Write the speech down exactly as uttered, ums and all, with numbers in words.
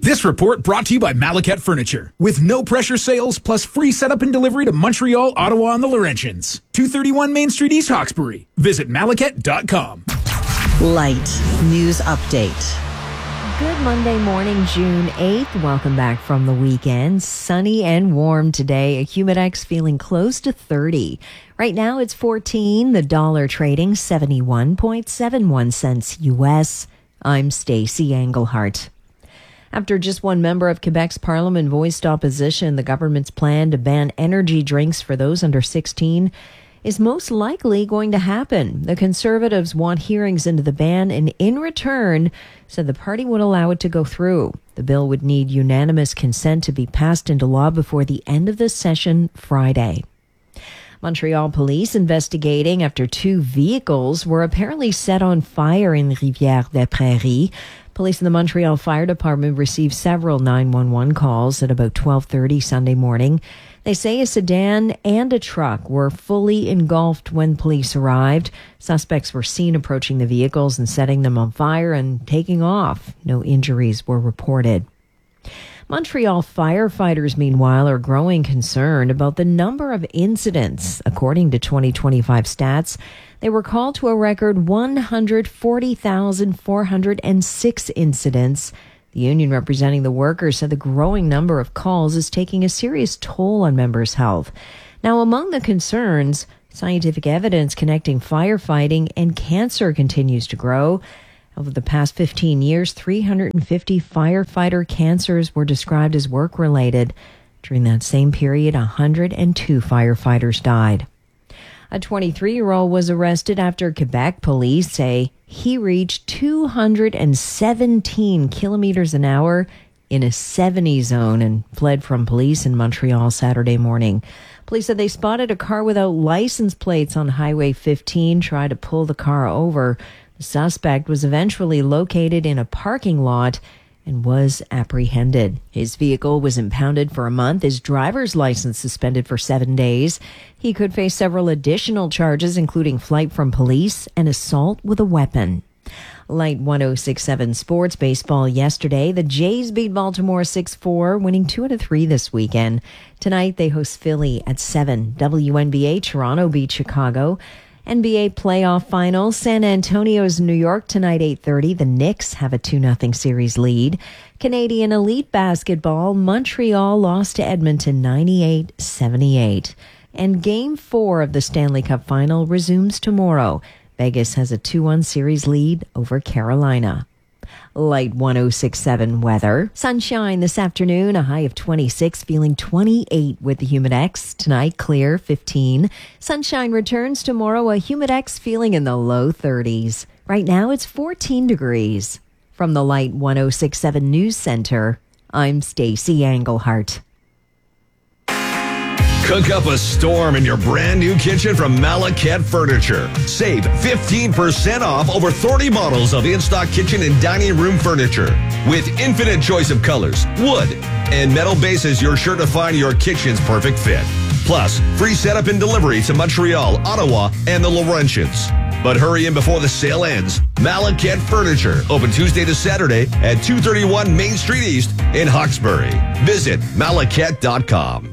This report brought to you by Malaket Furniture. With no pressure sales plus free setup and delivery to Montreal, Ottawa, and the Laurentians. two thirty-one Main Street, East Hawkesbury. Visit malaket dot com. Light News Update. Good Monday morning, June eighth. Welcome back from the weekend. Sunny and warm today. A Humidex feeling close to thirty. Right now it's fourteen. The dollar trading seventy-one point seven one cents U S. I'm Stacey Englehart. After just one member of Quebec's parliament voiced opposition, the government's plan to ban energy drinks for those under sixteen is most likely going to happen. The Conservatives want hearings into the ban and in return said the party would allow it to go through. The bill would need unanimous consent to be passed into law before the end of the session Friday. Montreal police investigating after two vehicles were apparently set on fire in Rivière-des-Prairies. Police in the Montreal Fire Department received several nine one one calls at about twelve thirty Sunday morning. They say a sedan and a truck were fully engulfed when police arrived. Suspects were seen approaching the vehicles and setting them on fire and taking off. No injuries were reported. Montreal firefighters, meanwhile, are growing concerned about the number of incidents. According to twenty twenty-five stats, they were called to a record one hundred forty thousand four hundred six incidents. The union representing the workers said the growing number of calls is taking a serious toll on members' health. Now, among the concerns, scientific evidence connecting firefighting and cancer continues to grow. Over the past fifteen years, three hundred fifty firefighter cancers were described as work-related. During that same period, one hundred two firefighters died. A twenty-three-year-old was arrested after Quebec police say he reached two hundred seventeen kilometers an hour in a seventy zone and fled from police in Montreal Saturday morning. Police said they spotted a car without license plates on Highway fifteen, tried to pull the car over. The suspect was eventually located in a parking lot and was apprehended. His vehicle was impounded for a month, his driver's license suspended for seven days. He could face several additional charges, including flight from police and assault with a weapon. Light one oh six point seven sports baseball yesterday. The Jays beat Baltimore six four, winning two out of three this weekend. Tonight they host Philly at seven. W N B A, Toronto beat Chicago. N B A playoff finals, San Antonio's New York tonight, eight thirty. The Knicks have a two nothing series lead. Canadian Elite Basketball, Montreal lost to Edmonton ninety-eight seventy-eight. And Game four of the Stanley Cup Final resumes tomorrow. Vegas has a two one series lead over Carolina. Light one oh six point seven weather. Sunshine this afternoon, a high of twenty-six, feeling twenty-eight with the Humidex. Tonight, clear, fifteen. Sunshine returns tomorrow, a Humidex feeling in the low thirties. Right now, it's fourteen degrees. From the Light one oh six point seven News Center, I'm Stacey Englehart. Cook up a storm in your brand new kitchen from Malaket Furniture. Save fifteen percent off over thirty models of in-stock kitchen and dining room furniture. With infinite choice of colors, wood, and metal bases, you're sure to find your kitchen's perfect fit. Plus, free setup and delivery to Montreal, Ottawa, and the Laurentians. But hurry in before the sale ends. Malaket Furniture, open Tuesday to Saturday at two thirty-one Main Street East in Hawkesbury. Visit malaket dot com.